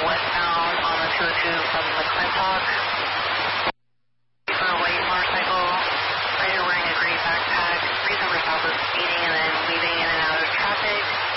westbound on the 202 from McClintock. For a white motorcycle, rider wearing a gray backpack, reason for stop was speeding and then weaving in and out of traffic.